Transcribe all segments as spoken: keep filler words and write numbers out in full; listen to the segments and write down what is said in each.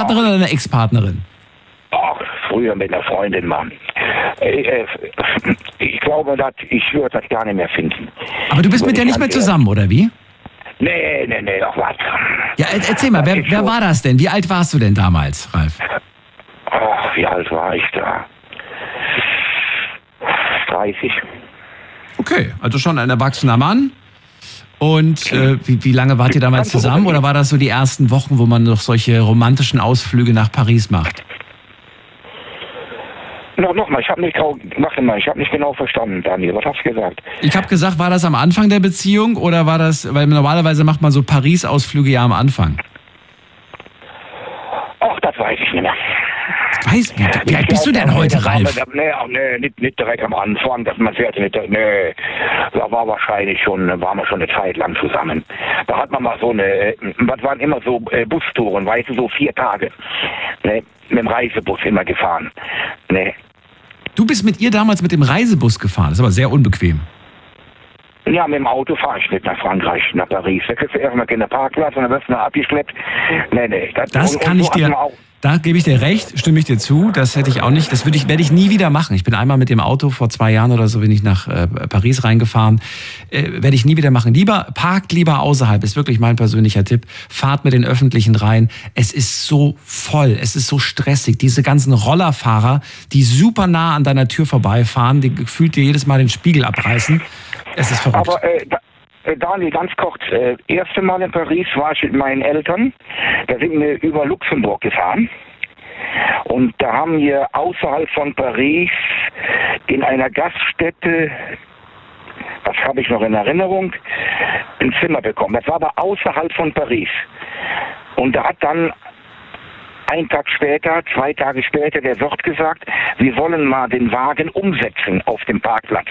Partnerin oder eine Ex-Partnerin? Ach, früher mit einer Freundin, Mann. Ich, ich glaube, dass ich würde das gar nicht mehr finden. Aber du bist mit der nicht mehr zusammen, oder wie? Nee, nee, nee, ach was. Ja, erzähl mal, wer, wer war das denn? Wie alt warst du denn damals, Ralf? Ach, wie alt war ich da? dreißig. Okay, also schon ein erwachsener Mann. Und äh, wie, wie lange wart ihr damals zusammen? Oder war das so die ersten Wochen, wo man noch solche romantischen Ausflüge nach Paris macht? No, Nochmal, ich habe nicht, hab nicht genau verstanden, Daniel. Was hast du gesagt? Ich habe gesagt, war das am Anfang der Beziehung oder war das, weil normalerweise macht man so Paris-Ausflüge ja am Anfang. Ach, das weiß ich nicht mehr. Weiß, wie, wie alt bist du denn heute, Ralf? Nee, nee, nicht, nicht direkt am Anfang, dass man fährt nicht, nee, da war wahrscheinlich schon, waren wir schon eine Zeit lang zusammen. Da hat man mal so eine, was waren immer so äh, Bustouren, weißt du, so vier Tage, ne, mit dem Reisebus immer gefahren, ne. Du bist mit ihr damals mit dem Reisebus gefahren, das ist aber sehr unbequem. Ja, mit dem Auto fahre ich nicht nach Frankreich, nach Paris. Da kriegst du erstmal keinen Parkplatz und dann wirst du noch abgeschleppt. Nee, nee. Das, das und, kann und ich dir, da gebe ich dir recht, stimme ich dir zu. Das hätte ich auch nicht, das würde ich, werde ich nie wieder machen. Ich bin einmal mit dem Auto vor zwei Jahren oder so bin ich nach äh, Paris reingefahren. Äh, werde ich nie wieder machen. Lieber, parkt lieber außerhalb, ist wirklich mein persönlicher Tipp. Fahrt mit den Öffentlichen rein. Es ist so voll, es ist so stressig. Diese ganzen Rollerfahrer, die super nah an deiner Tür vorbeifahren, die gefühlt dir jedes Mal den Spiegel abreißen. Es ist verrückt. Aber, äh, da, äh, Daniel, ganz kurz. Äh, erste Mal in Paris war ich mit meinen Eltern. Da sind wir über Luxemburg gefahren. Und da haben wir außerhalb von Paris in einer Gaststätte, das habe ich noch in Erinnerung, ein Zimmer bekommen. Das war aber außerhalb von Paris. Und da hat dann ein Tag später, zwei Tage später, der Wirt gesagt, wir wollen mal den Wagen umsetzen auf dem Parkplatz.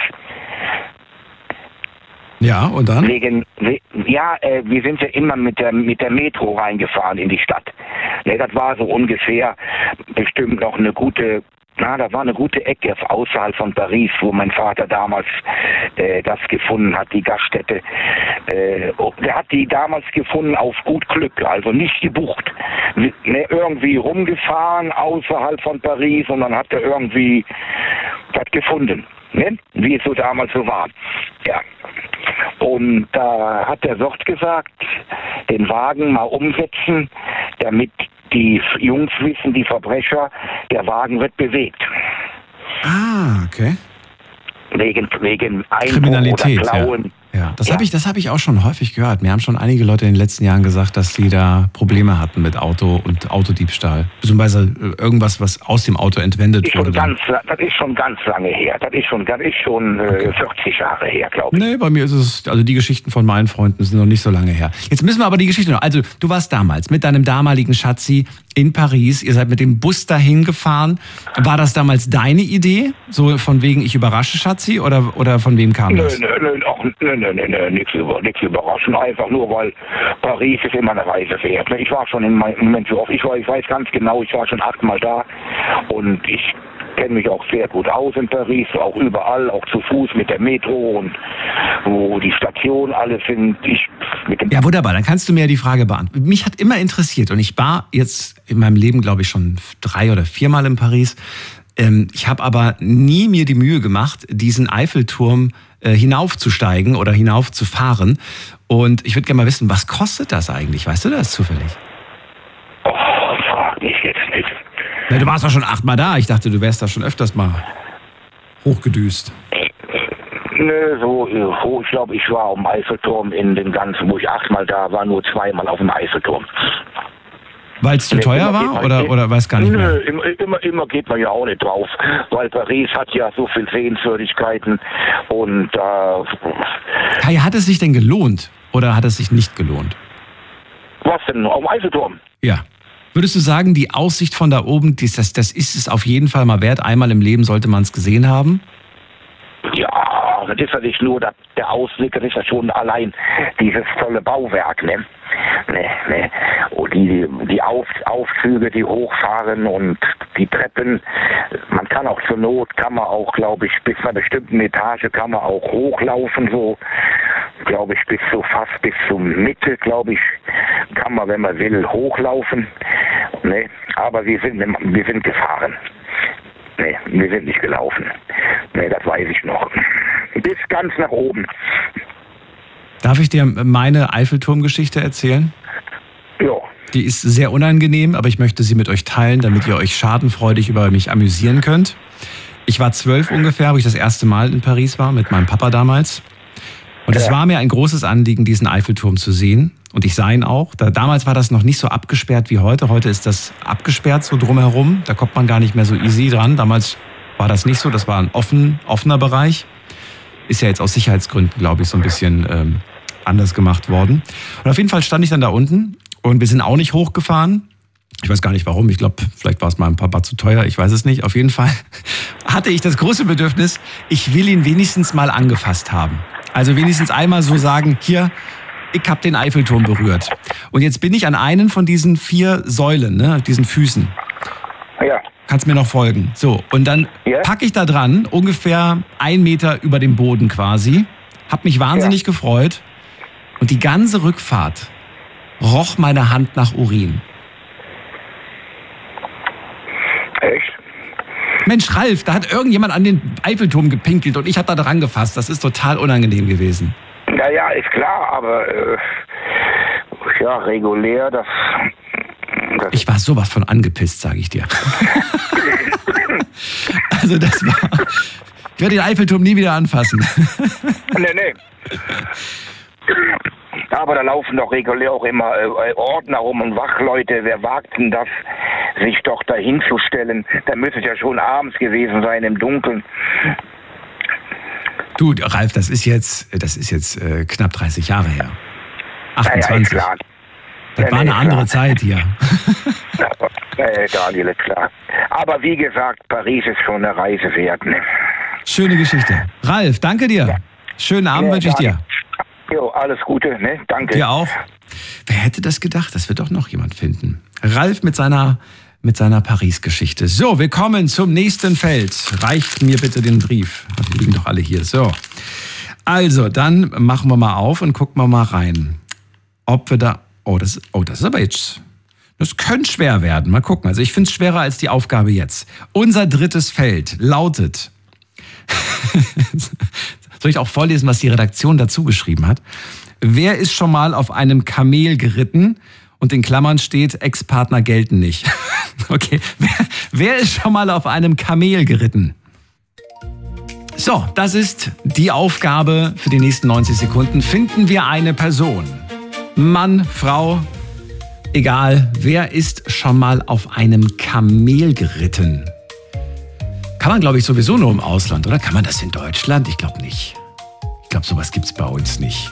Ja, und dann? Wegen, ja, äh, wir sind ja immer mit der mit der Metro reingefahren in die Stadt. Ne, das war so ungefähr bestimmt noch eine gute, na, da war eine gute Ecke außerhalb von Paris, wo mein Vater damals äh, das gefunden hat, die Gaststätte. Äh, der hat die damals gefunden auf gut Glück, also nicht gebucht. Ne, irgendwie rumgefahren außerhalb von Paris und dann hat er irgendwie das gefunden. Ne? Wie es so damals so war. Ja. Und da äh, hat der Wirt gesagt, den Wagen mal umsetzen, damit die Jungs wissen, die Verbrecher, der Wagen wird bewegt. Ah, okay. Wegen, wegen Einbruch Kriminalität, oder Klauen. Ja. Ja, das Ja. habe ich, das habe ich auch schon häufig gehört. Mir haben schon einige Leute in den letzten Jahren gesagt, dass sie da Probleme hatten mit Auto und Autodiebstahl. Beziehungsweise irgendwas, was aus dem Auto entwendet Ist wurde. schon ganz, das ist schon ganz lange her. Das ist schon, das ist schon äh, Okay. vierzig Jahre her, glaube ich. Nee, bei mir ist es, also die Geschichten von meinen Freunden sind noch nicht so lange her. Jetzt müssen wir aber die Geschichte noch. Also, du warst damals mit deinem damaligen Schatzi in Paris. Ihr seid mit dem Bus dahin gefahren. War das damals deine Idee? So von wegen, ich überrasche Schatzi? Oder, oder von wem kam Nö, das? nö, nö, ach, nö, nö, nö, nö, nichts über, nichts überraschend. Einfach nur, weil Paris ist immer eine Reise wert. Ich war schon in meinem Moment so oft, ich weiß, ich weiß ganz genau, ich war schon achtmal da und ich kenne mich auch sehr gut aus in Paris, auch überall, auch zu Fuß mit der Metro und wo die Stationen alle sind. Ich mit dem Ja, wunderbar. Dann kannst du mir die Frage beantworten. Mich hat immer interessiert und ich war jetzt in meinem Leben, glaube ich, schon drei oder viermal in Paris. Ähm, ich habe aber nie mir die Mühe gemacht, diesen Eiffelturm äh, hinaufzusteigen oder hinaufzufahren. Und ich würde gerne mal wissen, was kostet das eigentlich? Weißt du das zufällig? Oh, frag mich jetzt nicht. Na, du warst doch schon achtmal da. Ich dachte, du wärst da schon öfters mal hochgedüst. Nö, so, so, ich glaube, ich war auf dem Eiffelturm in dem Ganzen, wo ich achtmal da war, nur zweimal auf dem Eiffelturm. Weil es zu Nee, teuer immer war geht man- oder, oder weiß gar nicht Nö, mehr? immer, immer, immer geht man ja auch nicht drauf, weil Paris hat ja so viel Sehenswürdigkeiten und äh, Kai, hat es sich denn gelohnt oder hat es sich nicht gelohnt? was denn, auf dem Eiffelturm? Ja. Würdest du sagen, die Aussicht von da oben, dies- das, das ist es auf jeden Fall mal wert? Einmal im Leben sollte man es gesehen haben? Ja, das ist ja nicht nur der, der Ausblick, das ist ja schon allein dieses tolle Bauwerk, ne? Ne, ne. Und die, die Auf, Aufzüge, die hochfahren und die Treppen, man kann auch zur Not, kann man auch, glaube ich, bis zu einer bestimmten Etage kann man auch hochlaufen, so, glaube ich, bis so fast bis zur Mitte, glaube ich, kann man, wenn man will, hochlaufen. Nee, aber wir sind, wir sind gefahren. Nee, wir sind nicht gelaufen. Nee, das weiß ich noch. Bis ganz nach oben. Darf ich dir meine Eiffelturmgeschichte erzählen? Ja. Die ist sehr unangenehm, aber ich möchte sie mit euch teilen, damit ihr euch schadenfreudig über mich amüsieren könnt. Ich war zwölf ungefähr, wo ich das erste Mal in Paris war, mit meinem Papa damals. Und es war mir ein großes Anliegen, diesen Eiffelturm zu sehen. Und ich sah ihn auch. Da, damals war das noch nicht so abgesperrt wie heute. Heute ist das abgesperrt so drumherum. Da kommt man gar nicht mehr so easy dran. Damals war das nicht so. Das war ein offen, offener Bereich. Ist ja jetzt aus Sicherheitsgründen, glaube ich, so ein bisschen ähm, anders gemacht worden. Und auf jeden Fall stand ich dann da unten und wir sind auch nicht hochgefahren. Ich weiß gar nicht warum. Ich glaube, vielleicht war es meinem Papa zu teuer. Ich weiß es nicht. Auf jeden Fall hatte ich das große Bedürfnis, ich will ihn wenigstens mal angefasst haben. Also wenigstens einmal so sagen, hier, ich habe den Eiffelturm berührt. Und jetzt bin ich an einen von diesen vier Säulen, ne, diesen Füßen. Ja. Kannst mir noch folgen. So, und dann Ja. packe ich da dran, ungefähr ein Meter über dem Boden quasi. Hab mich wahnsinnig Ja. gefreut. Und die ganze Rückfahrt roch meine Hand nach Urin. Echt? Mensch, Ralf, da hat irgendjemand an den Eiffelturm gepinkelt und ich habe da dran gefasst. Das ist total unangenehm gewesen. Naja, ist klar, aber äh, ja, regulär, das, das Ich war sowas von angepisst, sage ich dir. Also das war... Ich werde den Eiffelturm nie wieder anfassen. Nee, nee. Aber da laufen doch regulär auch immer äh, Ordner rum und Wachleute. Wer wagt denn das, sich doch dahin zu stellen? Da müsste es ja schon abends gewesen sein, im Dunkeln. Du, Ralf, das ist jetzt, das ist jetzt äh, knapp dreißig Jahre her. achtundzwanzig. Ja, ja, ist klar. Das Ja, war nee, eine andere klar. Zeit hier. Ja, ja, Daniel, ist klar. Aber wie gesagt, Paris ist schon eine Reise wert. Ne? Schöne Geschichte. Ralf, danke dir. Schönen Abend Ja, wünsche ich dir. Jo, alles Gute, ne? Danke. Dir auch. Wer hätte das gedacht, dass wir doch noch jemand finden? Ralf mit seiner, mit seiner Paris-Geschichte. So, wir kommen zum nächsten Feld. Reicht mir bitte den Brief. Die liegen doch alle hier. So. Also, dann machen wir mal auf und gucken wir mal rein. Ob wir da... Oh, das, oh, das ist aber jetzt... Das könnte schwer werden. Mal gucken. Also ich finde es schwerer als die Aufgabe jetzt. Unser drittes Feld lautet... Soll ich auch vorlesen, was die Redaktion dazu geschrieben hat? Wer ist schon mal auf einem Kamel geritten? Und in Klammern steht, Ex-Partner gelten nicht. Okay, wer, wer ist schon mal auf einem Kamel geritten? So, das ist die Aufgabe für die nächsten neunzig Sekunden. Finden wir eine Person. Mann, Frau, egal. Wer ist schon mal auf einem Kamel geritten? Kann man, glaube ich, sowieso nur im Ausland, oder? Kann man das in Deutschland? Ich glaube nicht. Ich glaube, sowas gibt es bei uns nicht.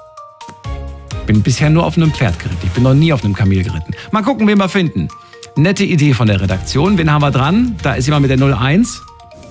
Bin bisher nur auf einem Pferd geritten. Ich bin noch nie auf einem Kamel geritten. Mal gucken, wen wir finden. Nette Idee von der Redaktion. Wen haben wir dran? Da ist jemand mit der null eins.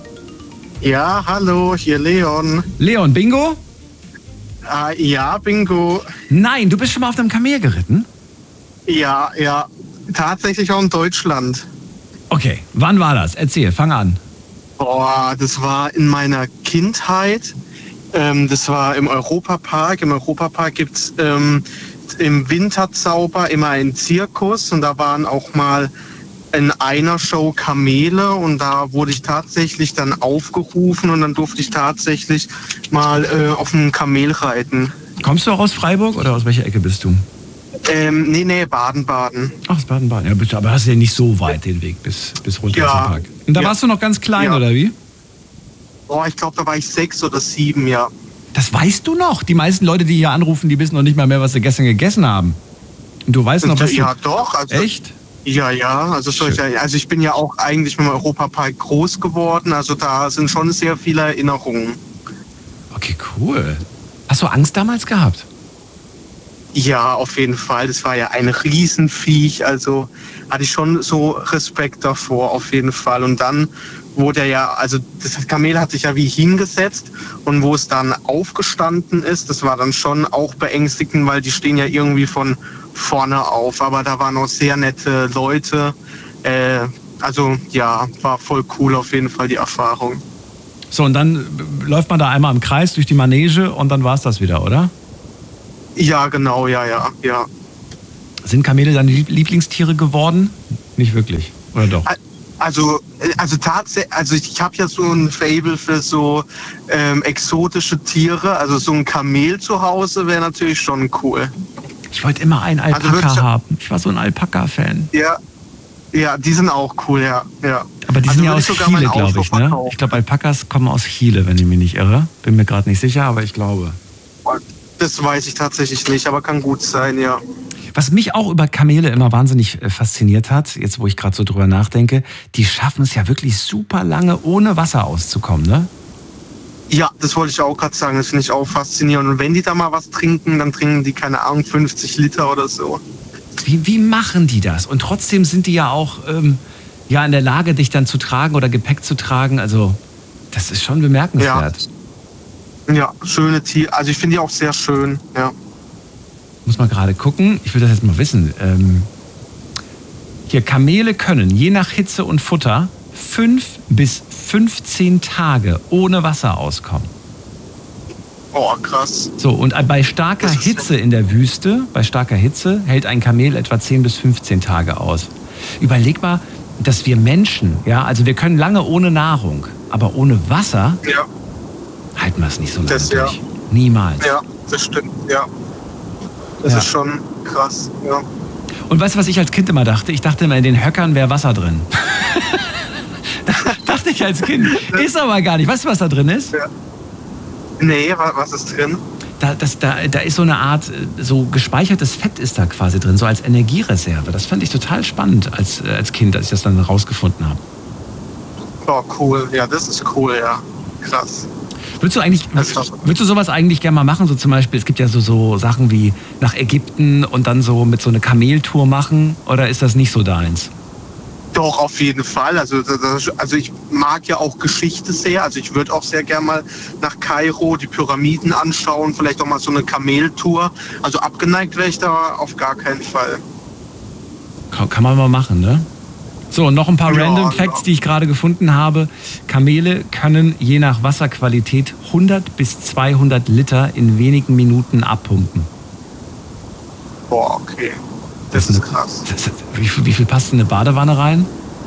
Ja, hallo, hier Leon. Leon, Bingo? Äh, ja, Bingo. Nein, du bist schon mal auf einem Kamel geritten? Ja, ja, tatsächlich auch in Deutschland. Okay, wann war das? Erzähl, fang an. Boah, das war in meiner Kindheit. Ähm, das war im Europapark. Im Europapark gibt's ähm, im Winterzauber immer einen Zirkus und da waren auch mal in einer Show Kamele und da wurde ich tatsächlich dann aufgerufen und dann durfte ich tatsächlich mal äh, auf einem Kamel reiten. Kommst du auch aus Freiburg oder aus welcher Ecke bist du? Ähm, nee, nee, Baden-Baden. Ach, aus Baden-Baden. Ja, bist du- aber hast du ja nicht so weit den Weg bis, bis runter Ja. zum Park. Und da Ja. warst du noch ganz klein, Ja. oder wie? Boah, ich glaube, da war ich sechs oder sieben, ja. Das weißt du noch. Die meisten Leute, die hier anrufen, die wissen noch nicht mal mehr, was sie gestern gegessen haben. Und du weißt noch, was ja, du... doch. Also, Echt? Ja, ja. Also, solche, also ich bin ja auch eigentlich mit dem Europapark groß geworden. Also da sind schon sehr viele Erinnerungen. Okay, cool. Hast du Angst damals gehabt? Ja, auf jeden Fall. Das war ja ein Riesenviech. Also hatte ich schon so Respekt davor, auf jeden Fall. Und dann wurde er ja, also das Kamel hat sich ja wie hingesetzt. Und wo es dann aufgestanden ist, das war dann schon auch beängstigend, weil die stehen ja irgendwie von vorne auf. Aber da waren auch sehr nette Leute. Äh, also ja, war voll cool auf jeden Fall die Erfahrung. So, und dann äh, läuft man da einmal im Kreis durch die Manege und dann war's das wieder, oder? Ja, genau, ja, ja, ja. Sind Kamele deine Lieb- Lieblingstiere geworden? nicht wirklich, oder doch? Also, also tatsächlich, also ich, ich habe ja so ein Faible für so ähm, exotische Tiere. Also so ein Kamel zu Hause wäre natürlich schon cool. Ich wollte immer einen Alpaka also haben. Ich war so ein Alpaka-Fan. Ja, ja, die sind auch cool, ja. ja. Aber die also sind ja aus Chile, glaube ich, ne? Ich glaube, Alpakas kommen aus Chile, wenn ich mich nicht irre. Bin mir gerade nicht sicher, aber ich glaube. Das weiß ich tatsächlich nicht, aber kann gut sein, ja. Was mich auch über Kamele immer wahnsinnig fasziniert hat, jetzt wo ich gerade so drüber nachdenke, die schaffen es ja wirklich super lange, ohne Wasser auszukommen, ne? Ja, das wollte ich auch gerade sagen, das finde ich auch faszinierend. Und wenn die da mal was trinken, dann trinken die, keine Ahnung, fünfzig Liter oder so. Wie, wie machen die das? Und trotzdem sind die ja auch ähm, ja, in der Lage, dich dann zu tragen oder Gepäck zu tragen. Also das ist schon bemerkenswert. Ja, ja, schöne Tiere. Also ich finde die auch sehr schön, ja. Muss mal gerade gucken. Ich will das jetzt mal wissen. Ähm, hier, Kamele können je nach Hitze und Futter fünf bis fünfzehn Tage ohne Wasser auskommen. Oh, krass. So, und bei starker Hitze in der Wüste, bei starker Hitze, hält ein Kamel etwa zehn bis fünfzehn Tage aus. Überleg mal, dass wir Menschen, ja, also wir können lange ohne Nahrung, aber ohne Wasser ja. halten wir es nicht so lange das, durch. Ja. Niemals. Ja, das stimmt, ja. Das ja. ist schon krass, ja. Und weißt du, was ich als Kind immer dachte? Ich dachte immer, in den Höckern wäre Wasser drin. Dachte ich als Kind. Ist aber gar nicht. Weißt du, was da drin ist? Ja. Nee, was ist drin? Da, das, da, da ist so eine Art, so gespeichertes Fett ist da quasi drin, so als Energiereserve. Das fand ich total spannend als, als Kind, als ich das dann rausgefunden habe. Oh, cool. Ja, das ist cool, ja. Krass. Würdest du eigentlich, würdest du sowas eigentlich gerne mal machen? So zum Beispiel, es gibt ja so, so Sachen wie nach Ägypten und dann so mit so eine Kameltour machen. Oder ist das nicht so deins? Doch, auf jeden Fall. Also, das, also ich mag ja auch Geschichte sehr. Also ich würde auch sehr gerne mal nach Kairo die Pyramiden anschauen. Vielleicht auch mal so eine Kameltour. Also abgeneigt wäre ich da auf gar keinen Fall. Kann, kann man mal machen, ne? So, und noch ein paar ja, Random Facts, ja. die ich gerade gefunden habe. Kamele können je nach Wasserqualität hundert bis zweihundert Liter in wenigen Minuten abpumpen. Boah, okay. Das, das ist krass. Das, wie, viel, wie viel passt in eine Badewanne rein?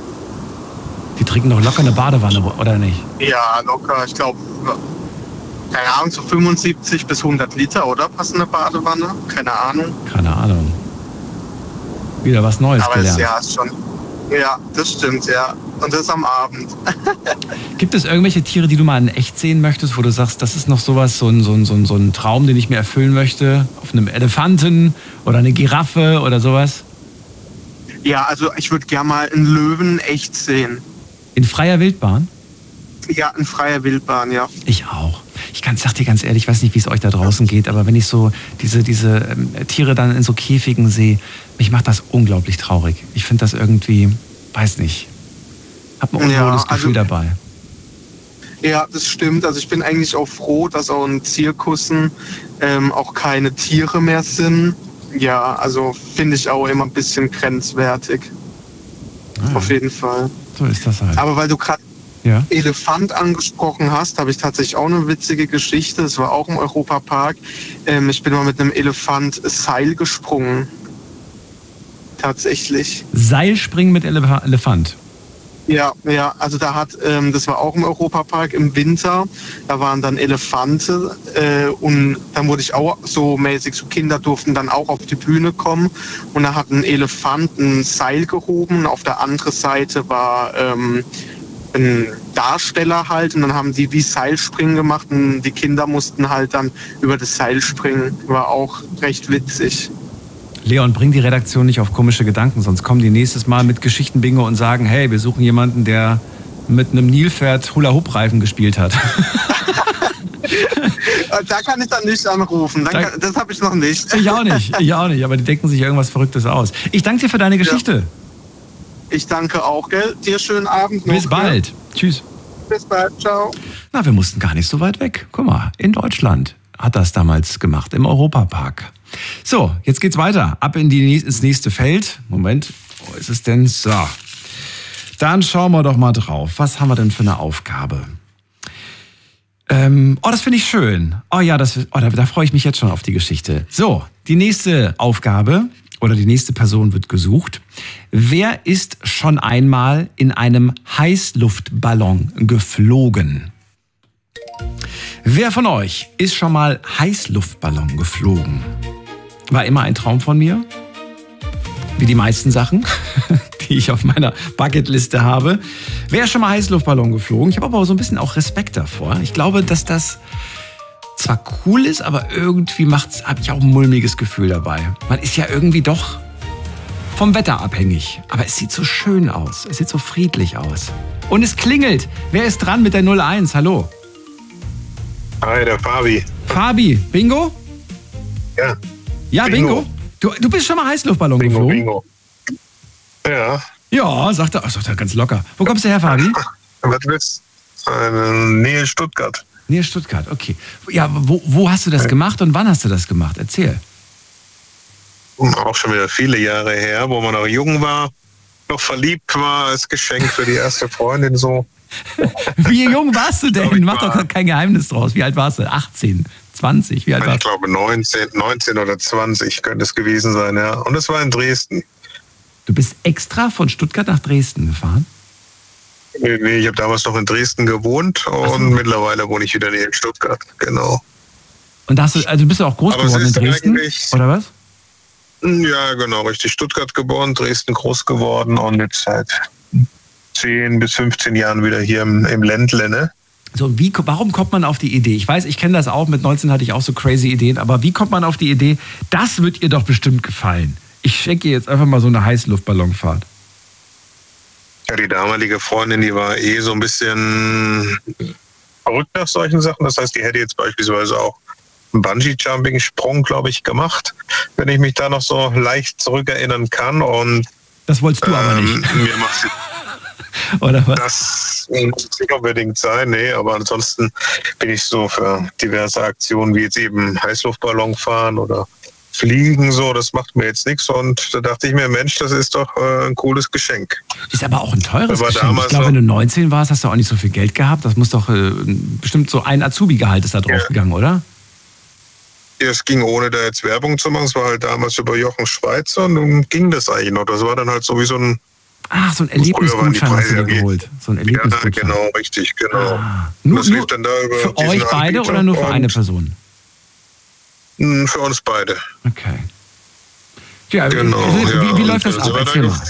Die trinken doch locker eine Badewanne, oder nicht? Ja, locker. Ich glaube, keine Ahnung, so fünfundsiebzig bis hundert Liter, oder? Passt in eine Badewanne? Keine Ahnung. Keine Ahnung. Wieder was Neues Aber gelernt. Aber ja, ist schon... Ja, das stimmt, ja. Und das am Abend. Gibt es irgendwelche Tiere, die du mal in echt sehen möchtest, wo du sagst, das ist noch sowas, so ein, so ein, so ein, so ein Traum, den ich mir erfüllen möchte? Auf einem Elefanten oder eine Giraffe oder sowas? Ja, also ich würde gerne mal einen Löwen echt sehen. In freier Wildbahn? Ja, in freier Wildbahn, ja. Ich auch. Ich kann, sag dir ganz ehrlich, ich weiß nicht, wie es euch da draußen geht, aber wenn ich so diese, diese ähm, Tiere dann in so Käfigen sehe, mich macht das unglaublich traurig. Ich finde das irgendwie, weiß nicht, hab ein unwohles ja, Gefühl also, dabei. Ja, das stimmt. Also ich bin eigentlich auch froh, dass auch in Zirkussen ähm, auch keine Tiere mehr sind. Ja, also finde ich auch immer ein bisschen grenzwertig. Ah, auf jeden Fall. So ist das halt. Aber weil du gerade ja. Elefant angesprochen hast, habe ich tatsächlich auch eine witzige Geschichte. Das war auch im Europapark. Ähm, ich bin mal mit einem Elefant Seil gesprungen. Tatsächlich. Seilspringen mit Elef- Elefant? Ja, ja, also da hat, ähm, das war auch im Europapark im Winter, da waren dann Elefante äh, und dann wurde ich auch so mäßig, so Kinder durften dann auch auf die Bühne kommen und da hat ein Elefant ein Seil gehoben und auf der anderen Seite war ähm, ein Darsteller halt und dann haben die wie Seilspringen gemacht und die Kinder mussten halt dann über das Seil springen, war auch recht witzig. Leon, bring die Redaktion nicht auf komische Gedanken, sonst kommen die nächstes Mal mit Geschichtenbingo und sagen, hey, wir suchen jemanden, der mit einem Nilpferd Hula-Hoop-Reifen gespielt hat. Da kann ich dann nicht anrufen, dann kann, das habe ich noch nicht. Ich auch nicht, ich auch nicht, aber die denken sich irgendwas Verrücktes aus. Ich danke dir für deine Geschichte. Ja. Ich danke auch, gell? Dir schönen Abend noch. Bis bald. Gell? Tschüss. Bis bald, ciao. Na, wir mussten gar nicht so weit weg. Guck mal, in Deutschland hat das damals gemacht, im Europapark. So, jetzt geht's weiter. Ab in die, ins nächste Feld. Moment, wo ist es denn? So. Dann schauen wir doch mal drauf. Was haben wir denn für eine Aufgabe? Ähm, oh, das finde ich schön. Oh ja, das, oh, da, da freue ich mich jetzt schon auf die Geschichte. So, die nächste Aufgabe. oder die nächste Person wird gesucht. Wer ist schon einmal in einem Heißluftballon geflogen? Wer von euch ist schon mal Heißluftballon geflogen? War immer ein Traum von mir. Wie die meisten Sachen, die ich auf meiner Bucketliste habe. Wer ist schon mal Heißluftballon geflogen? Ich habe aber auch so ein bisschen auch Respekt davor. Ich glaube, dass das zwar cool ist, aber irgendwie macht's, habe ich auch ein mulmiges Gefühl dabei. Man ist ja irgendwie doch vom Wetter abhängig. Aber es sieht so schön aus. Es sieht so friedlich aus. Und es klingelt. Wer ist dran mit der null eins? Hallo. Hi, der Fabi. Fabi, Bingo? Ja. Ja, Bingo. Bingo. Du, du bist schon mal Heißluftballon Bingo, geflogen? Bingo. Ja. Ja, sagt er. Ach, sagt er ganz locker. Wo kommst du her, Fabi? Was willst du? In Nähe Stuttgart. Nähe Stuttgart, okay. Ja, wo, wo hast du das gemacht und wann hast du das gemacht? Erzähl. Auch schon wieder viele Jahre her, wo man noch jung war, noch verliebt war, als Geschenk für die erste Freundin so. Wie jung warst du denn? Mach doch kein Geheimnis draus. Wie alt warst du? achtzehn, zwanzig? Wie alt warst du? Ich glaube neunzehn, neunzehn oder zwanzig könnte es gewesen sein, ja. Und es war in Dresden. Du bist extra von Stuttgart nach Dresden gefahren? Nee, ich habe damals noch in Dresden gewohnt und so. Mittlerweile wohne ich wieder in Stuttgart, genau. Und da hast du, also bist du auch groß Aber geworden in Dresden, oder was? Ja, genau, richtig. Stuttgart geboren, Dresden groß geworden und jetzt seit zehn bis fünfzehn Jahren wieder hier im, im Ländle, ne? So, wie, warum kommt man auf die Idee? Ich weiß, ich kenne das auch, mit neunzehn hatte ich auch so crazy Ideen, aber wie kommt man auf die Idee, das wird ihr doch bestimmt gefallen? Ich schenke ihr jetzt einfach mal so eine Heißluftballonfahrt. Ja, die damalige Freundin, die war eh so ein bisschen verrückt nach solchen Sachen. Das heißt, die hätte jetzt beispielsweise auch einen Bungee-Jumping-Sprung, glaube ich, gemacht, wenn ich mich da noch so leicht zurückerinnern kann. Und das wolltest du ähm, aber nicht. Mir macht Oder was? Das muss nicht unbedingt sein, nee, aber ansonsten bin ich so für diverse Aktionen wie jetzt eben Heißluftballon fahren oder Fliegen, so, das macht mir jetzt nichts. Und da dachte ich mir, Mensch, das ist doch äh, ein cooles Geschenk. Ist aber auch ein teures aber Geschenk. Ich glaube, wenn du neunzehn warst, hast du auch nicht so viel Geld gehabt. Das muss doch äh, bestimmt so ein Azubi-Gehalt ist da drauf ja. gegangen, oder? Ja, es ging ohne da jetzt Werbung zu machen. Es war halt damals über Jochen Schweizer und dann ging das eigentlich noch. Das war dann halt so wie so ein Ach, so ein Erlebnisgutschein hast du dir geholt. So ein Erlebnisgutschein. Ja, genau, richtig, genau. Ah. Nur, nur dann da über für euch beide Anbieter oder nur für eine Person? Für uns beide. Okay. Ja, genau, wie, ja. wie, wie läuft das ab? Erzähl mal.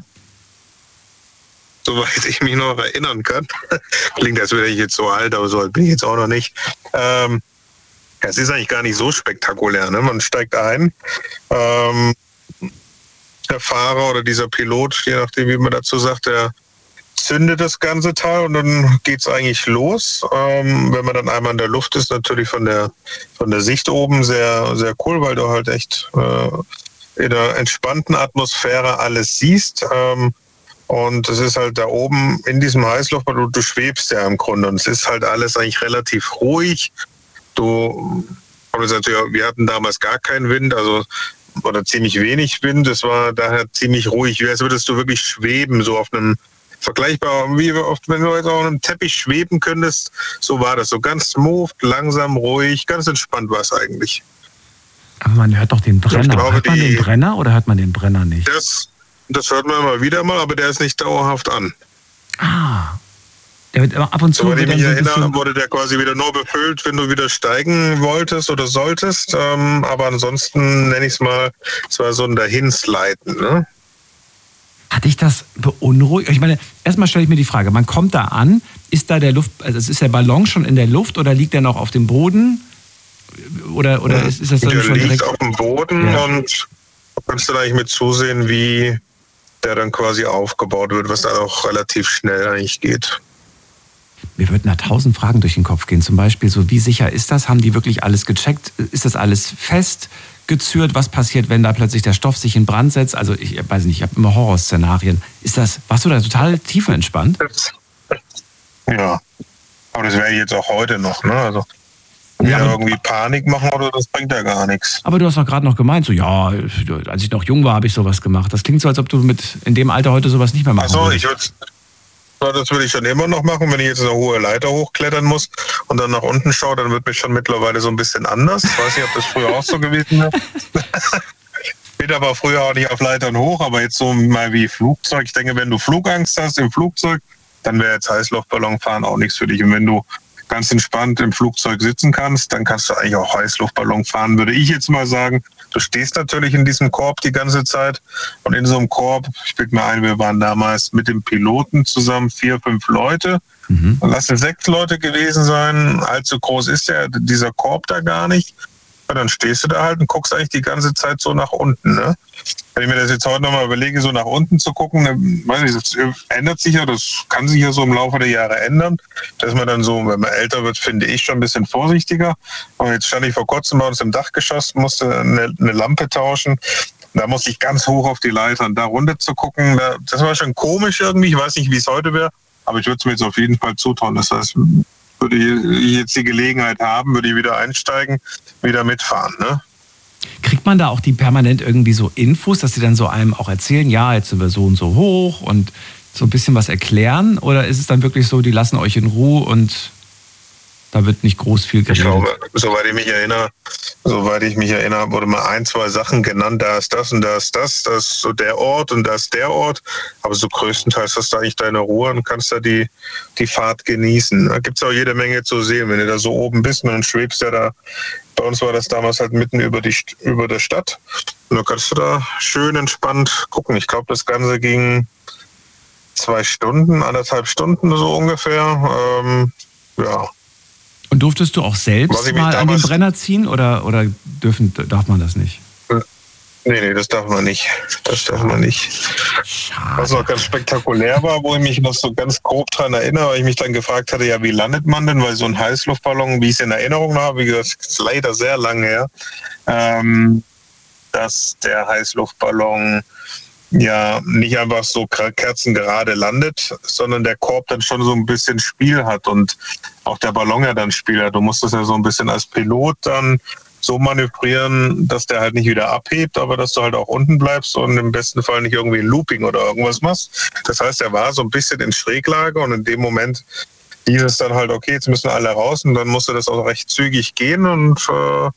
Soweit ich mich noch erinnern kann. Klingt, als wäre ich jetzt so alt, aber so alt bin ich jetzt auch noch nicht. Ähm, es ist eigentlich gar nicht so spektakulär. Ne? Man steigt ein. Ähm, der Fahrer oder dieser Pilot, je nachdem, wie man dazu sagt, der zündet das ganze Teil und dann geht's eigentlich los. Ähm, wenn man dann einmal in der Luft ist, natürlich von der von der Sicht oben sehr sehr cool, weil du halt echt äh, in einer entspannten Atmosphäre alles siehst. Ähm, und es ist halt da oben in diesem Heißluftballon, du, du schwebst ja im Grunde und es ist halt alles eigentlich relativ ruhig. Du, wir hatten damals gar keinen Wind, also oder ziemlich wenig Wind. Es war daher ziemlich ruhig, wie als würdest du wirklich schweben, so auf einem vergleichbar, wie oft, wenn du jetzt auf einem Teppich schweben könntest, so war das. So ganz smooth, langsam, ruhig, ganz entspannt war es eigentlich. Aber man hört doch den Brenner. Glaube, hört man die, den Brenner oder hört man den Brenner nicht? Das, das hört man immer wieder mal, aber der ist nicht dauerhaft an. Ah. Der wird ab und zu. Soweit ich mich so erinnere, wurde der quasi wieder nur befüllt, wenn du wieder steigen wolltest oder solltest. Ähm, aber ansonsten nenne ich es mal, es war so ein Dahinsliden, ne? Hat dich das beunruhigt? Ich meine, erstmal stelle ich mir die Frage, man kommt da an, ist da der Luft, also ist der Ballon schon in der Luft oder liegt der noch auf dem Boden? Oder, oder ist, ist das dann der schon liegt direkt auf dem Boden ja. Und du kannst dann eigentlich mit zusehen, wie der dann quasi aufgebaut wird, was dann auch relativ schnell eigentlich geht. Mir würden da tausend Fragen durch den Kopf gehen. Zum Beispiel so, wie sicher ist das? Haben die wirklich alles gecheckt? Ist das alles fest gezürt? Was passiert, wenn da plötzlich der Stoff sich in Brand setzt? Also ich weiß nicht, ich habe immer Horrorszenarien. Ist das, warst du da total tiefenentspannt? Ja, aber das wäre jetzt auch heute noch, ne? Also ja, irgendwie Panik machen oder das bringt ja gar nichts. Aber du hast doch gerade noch gemeint, so ja, als ich noch jung war, habe ich sowas gemacht. Das klingt so, als ob du mit in dem Alter heute sowas nicht mehr machen Ach so, ich würde das würde ich schon immer noch machen, wenn ich jetzt eine hohe Leiter hochklettern muss und dann nach unten schaue, dann wird mich schon mittlerweile so ein bisschen anders. Ich weiß nicht, ob das früher auch so gewesen wäre. bin aber früher auch nicht auf Leitern hoch, aber jetzt so mal wie Flugzeug. Ich denke, wenn du Flugangst hast im Flugzeug, dann wäre jetzt Heißluftballonfahren auch nichts für dich. Und wenn du ganz entspannt im Flugzeug sitzen kannst, dann kannst du eigentlich auch Heißluftballon fahren, würde ich jetzt mal sagen. Du stehst natürlich in diesem Korb die ganze Zeit und in so einem Korb, ich bild mir ein, wir waren damals mit dem Piloten zusammen vier, fünf Leute. Mhm. Lass es sechs Leute gewesen sein. Allzu groß ist ja dieser Korb da gar nicht. Und dann stehst du da halt und guckst eigentlich die ganze Zeit so nach unten. Ne? Wenn ich mir das jetzt heute nochmal überlege, so nach unten zu gucken, dann weiß ich, das ändert sich ja, das kann sich ja so im Laufe der Jahre ändern, dass man dann so, wenn man älter wird, finde ich, schon ein bisschen vorsichtiger. Und jetzt stand ich vor kurzem bei uns im Dachgeschoss, musste eine, eine Lampe tauschen. Da musste ich ganz hoch auf die Leiter und da runter zu gucken. Das war schon komisch irgendwie, ich weiß nicht, wie es heute wäre, aber ich würde es mir jetzt auf jeden Fall zutrauen. Das heißt, würde ich jetzt die Gelegenheit haben, würde ich wieder einsteigen, wieder mitfahren. Ne? Kriegt man da auch die permanent irgendwie so Infos, dass sie dann so einem auch erzählen, ja, jetzt sind wir so und so hoch und so ein bisschen was erklären? Oder ist es dann wirklich so, die lassen euch in Ruhe und da wird nicht groß viel geredet? Ich glaube, soweit ich mich erinnere, soweit ich mich erinnere, wurde mal ein, zwei Sachen genannt, da ist das und da ist das, das ist so der Ort und da ist der Ort. Aber so größtenteils hast du eigentlich deine Ruhe und kannst da die, die Fahrt genießen. Da gibt es auch jede Menge zu sehen, wenn du da so oben bist und dann schwebst ja da. Bei uns war das damals halt mitten über, die, über der Stadt. Und dann kannst du da schön entspannt gucken. Ich glaube, das Ganze ging zwei Stunden, anderthalb Stunden so ungefähr. Ähm, ja. Und durftest du auch selbst mal an den Brenner ziehen oder, oder dürfen, darf man das nicht? Nee, nee, das darf man nicht. Das darf man nicht. Schade. Was noch ganz spektakulär war, wo ich mich noch so ganz grob dran erinnere, weil ich mich dann gefragt hatte, ja, wie landet man denn? Weil so ein Heißluftballon, wie ich es in Erinnerung habe, wie gesagt, ist leider sehr lange her, ähm, dass der Heißluftballon ja nicht einfach so kerzengerade landet, sondern der Korb dann schon so ein bisschen Spiel hat und auch der Ballon ja dann Spiel hat. Du musst das ja so ein bisschen als Pilot dann so manövrieren, dass der halt nicht wieder abhebt, aber dass du halt auch unten bleibst und im besten Fall nicht irgendwie ein Looping oder irgendwas machst. Das heißt, er war so ein bisschen in Schräglage und in dem Moment hieß es dann halt, okay, jetzt müssen alle raus und dann musste das auch recht zügig gehen und äh,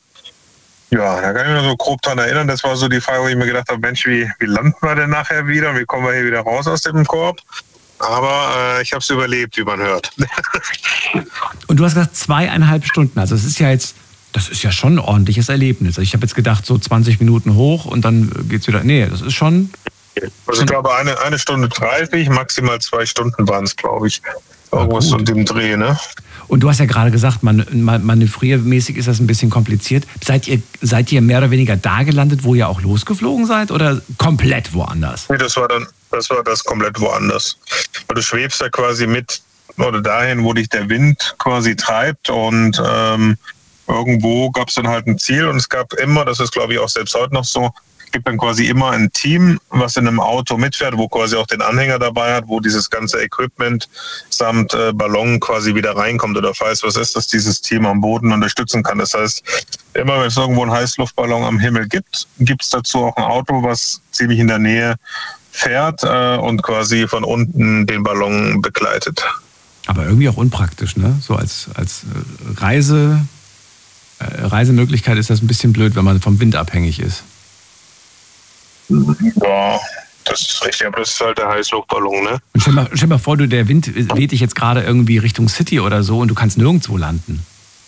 ja, da kann ich mich so grob dran erinnern. Das war so die Frage, wo ich mir gedacht habe, Mensch, wie, wie landen wir denn nachher wieder? Wie kommen wir hier wieder raus aus dem Korb? Aber äh, ich habe es überlebt, wie man hört. Und du hast gesagt, zweieinhalb Stunden. Also es ist ja jetzt, das ist ja schon ein ordentliches Erlebnis. Ich habe jetzt gedacht, so zwanzig Minuten hoch und dann geht's wieder. Nee, das ist schon. Also ich glaube, eine, eine Stunde dreißig, maximal zwei Stunden waren es, glaube ich. Irgendwas in dem Dreh, ne? Und du hast ja gerade gesagt, man, man, manövriermäßig ist das ein bisschen kompliziert. Seid ihr, seid ihr mehr oder weniger da gelandet, wo ihr auch losgeflogen seid, oder komplett woanders? Nee, das war dann, das war das komplett woanders. Weil du schwebst ja quasi mit oder dahin, wo dich der Wind quasi treibt und ähm, irgendwo gab es dann halt ein Ziel und es gab immer, das ist glaube ich auch selbst heute noch so, gibt dann quasi immer ein Team, was in einem Auto mitfährt, wo quasi auch den Anhänger dabei hat, wo dieses ganze Equipment samt äh, Ballon quasi wieder reinkommt oder falls was ist, dass dieses Team am Boden unterstützen kann. Das heißt, immer wenn es irgendwo einen Heißluftballon am Himmel gibt, gibt es dazu auch ein Auto, was ziemlich in der Nähe fährt äh, und quasi von unten den Ballon begleitet. Aber irgendwie auch unpraktisch, ne? So als, als Reise, äh, Reisemöglichkeit ist das ein bisschen blöd, wenn man vom Wind abhängig ist. Ja, das ist richtig, aber das ist halt der Heißluftballon, ne? Und stell mal, stell mal vor, du, der Wind weht dich jetzt gerade irgendwie Richtung City oder so und du kannst nirgendwo landen.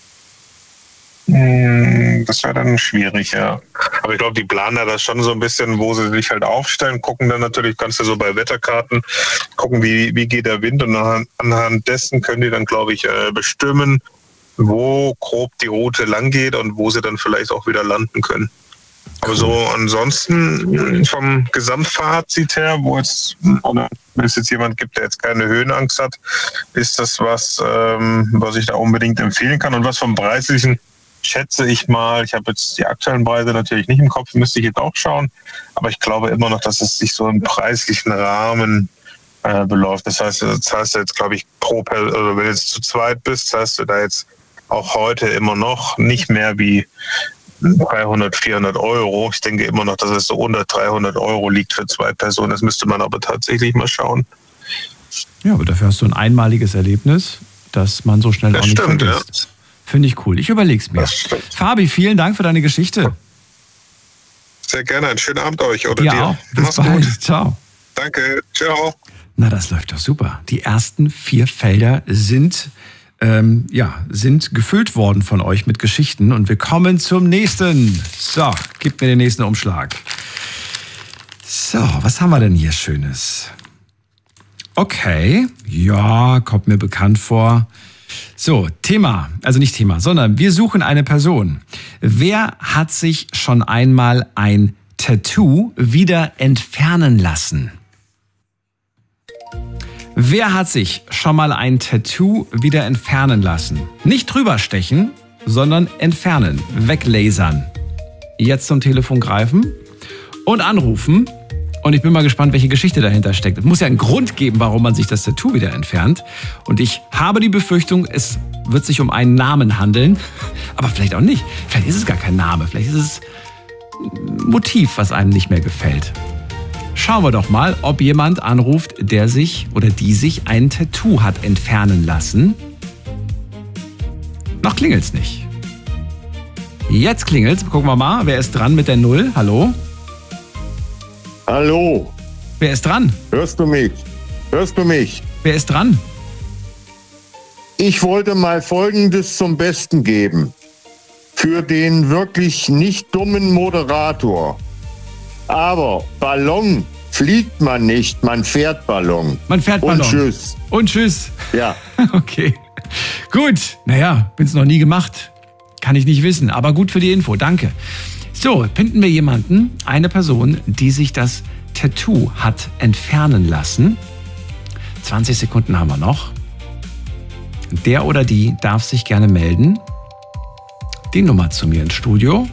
Das wäre dann schwierig, ja. Aber ich glaube, die planen da das schon so ein bisschen, wo sie sich halt aufstellen, gucken dann natürlich, kannst du so bei Wetterkarten gucken, wie, wie geht der Wind und anhand, anhand dessen können die dann, glaube ich, bestimmen, wo grob die Route lang geht und wo sie dann vielleicht auch wieder landen können. Aber so ansonsten vom Gesamtfazit her, wo jetzt, oder wenn es jetzt jemand gibt, der jetzt keine Höhenangst hat, ist das was, ähm, was ich da unbedingt empfehlen kann. Und was vom Preislichen schätze ich mal, ich habe jetzt die aktuellen Preise natürlich nicht im Kopf, müsste ich jetzt auch schauen, aber ich glaube immer noch, dass es sich so im preislichen Rahmen äh, beläuft. Das heißt, das heißt jetzt, glaube ich, pro Person, also wenn du jetzt zu zweit bist, hast du da jetzt auch heute immer noch nicht mehr wie dreihundert, vierhundert Euro. Ich denke immer noch, dass es so unter dreihundert Euro liegt für zwei Personen. Das müsste man aber tatsächlich mal schauen. Ja, aber dafür hast du ein einmaliges Erlebnis, das man so schnell das auch nicht stimmt, vergisst. Ja. Finde ich cool. Ich überleg's mir. Fabi, vielen Dank für deine Geschichte. Sehr gerne. Einen schönen Abend euch oder dir. dir. Auch. Bis Mach's bald. gut. Ciao. Danke. Ciao. Na, das läuft doch super. Die ersten vier Felder sind, ähm, ja, sind gefüllt worden von euch mit Geschichten und wir kommen zum nächsten. So, gib mir den nächsten Umschlag. So, was haben wir denn hier Schönes? Okay, ja, kommt mir bekannt vor. So, Thema, also nicht Thema, sondern wir suchen eine Person. Wer hat sich schon einmal ein Tattoo wieder entfernen lassen? Wer hat sich schon mal ein Tattoo wieder entfernen lassen? Nicht drüber stechen, sondern entfernen, weglasern. Jetzt zum Telefon greifen und anrufen. Und ich bin mal gespannt, welche Geschichte dahinter steckt. Es muss ja einen Grund geben, warum man sich das Tattoo wieder entfernt. Und ich habe die Befürchtung, es wird sich um einen Namen handeln. Aber vielleicht auch nicht. Vielleicht ist es gar kein Name. Vielleicht ist es ein Motiv, was einem nicht mehr gefällt. Schauen wir doch mal, ob jemand anruft, der sich oder die sich ein Tattoo hat entfernen lassen. Noch klingelt's nicht. Jetzt klingelt's. Gucken wir mal, wer ist dran mit der Null? Hallo? Hallo. Wer ist dran? Hörst du mich? Hörst du mich? Wer ist dran? Ich wollte mal Folgendes zum Besten geben. Für den wirklich nicht dummen Moderator. Aber Ballon fliegt man nicht, man fährt Ballon. Man fährt Ballon. Und tschüss. Und tschüss. Ja. Okay. Gut. Naja, bin's noch nie gemacht. Kann ich nicht wissen. Aber gut für die Info. Danke. So, finden wir jemanden, eine Person, die sich das Tattoo hat entfernen lassen. zwanzig Sekunden haben wir noch. Der oder die darf sich gerne melden. Die Nummer zu mir ins Studio.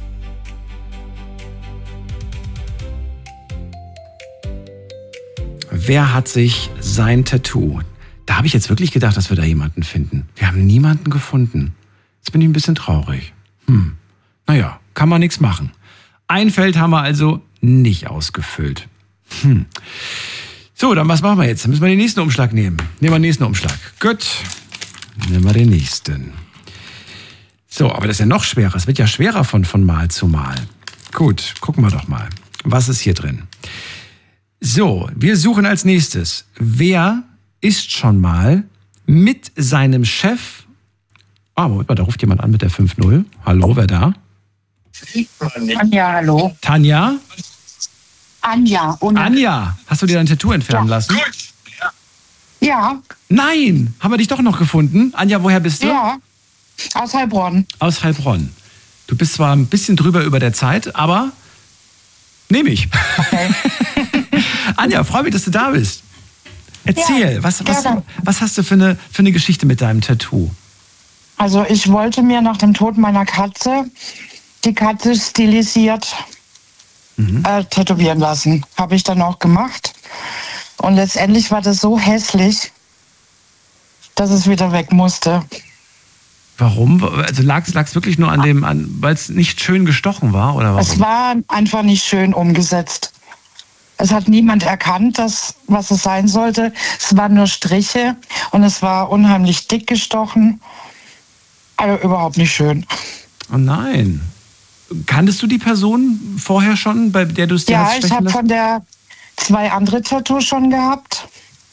Wer hat sich sein Tattoo? Da habe ich jetzt wirklich gedacht, dass wir da jemanden finden. Wir haben niemanden gefunden. Jetzt bin ich ein bisschen traurig. Hm, naja, kann man nichts machen. Ein Feld haben wir also nicht ausgefüllt. Hm. So, dann was machen wir jetzt? Dann müssen wir den nächsten Umschlag nehmen. Nehmen wir den nächsten Umschlag. Gut, nehmen wir den nächsten. So, aber das ist ja noch schwerer. Es wird ja schwerer von, von Mal zu Mal. Gut, gucken wir doch mal. Was ist hier drin? So, wir suchen als nächstes. Wer ist schon mal mit seinem Chef... Ah, Moment mal, da ruft jemand an mit der fünf null. Hallo, wer da? Anja, hallo. Tanja? Anja. Ohne Anja, hast du dir dein Tattoo entfernen Ja. lassen? Ja, Nein, haben wir dich doch noch gefunden. Anja, woher bist du? ja. Aus Heilbronn. Aus Heilbronn. Du bist zwar ein bisschen drüber über der Zeit, aber nehme ich. Okay. Anja, freue mich, dass du da bist. Erzähl, Ja, was, was, gerne. was hast du für eine, für eine Geschichte mit deinem Tattoo? Also ich wollte mir nach dem Tod meiner Katze die Katze stilisiert Mhm. äh, tätowieren lassen. Habe ich dann auch gemacht. Und letztendlich war das so hässlich, dass es wieder weg musste. Warum? Also lag es wirklich nur an dem, an, weil es nicht schön gestochen war, oder warum? Es war einfach nicht schön umgesetzt. Es hat niemand erkannt, dass, was es sein sollte. Es waren nur Striche und es war unheimlich dick gestochen. Also überhaupt nicht schön. Oh nein. Kanntest du die Person vorher schon, bei der du es dir Ja, hast ich stechen habe lassen? von der zwei andere Tattoos schon gehabt.